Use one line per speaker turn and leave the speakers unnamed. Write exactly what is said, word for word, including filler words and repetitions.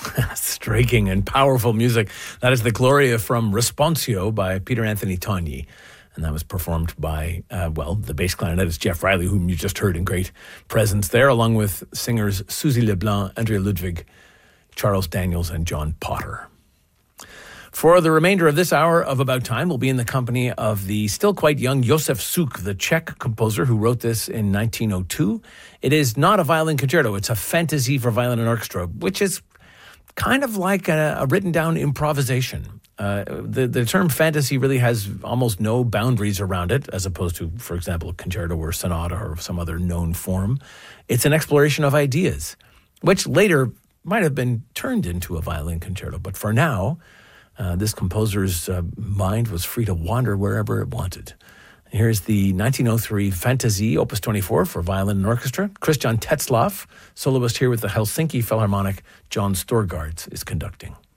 Striking and powerful music. That is the Gloria from Responsio by Peter Anthony Togni. And that was performed by, uh, well, the bass clarinetist Jeff Riley, whom you just heard in great presence there, along with singers Suzy Leblanc, Andrea Ludwig, Charles Daniels, and John Potter. For the remainder of this hour of About Time, we'll be in the company of the still quite young Josef Suk, the Czech composer who wrote this in nineteen oh two. It is not a violin concerto. It's a fantasy for violin and orchestra, which is kind of like a, a written-down improvisation. Uh, the, the term fantasy really has almost no boundaries around it, as opposed to, for example, a concerto or sonata or some other known form. It's an exploration of ideas, which later might have been turned into a violin concerto. But for now, uh, this composer's uh, mind was free to wander wherever it wanted. Here's the nineteen oh three Fantasie, Opus twenty-four for violin and orchestra. Christian Tetzlaff, soloist here with the Helsinki Philharmonic. John Storgårds is conducting.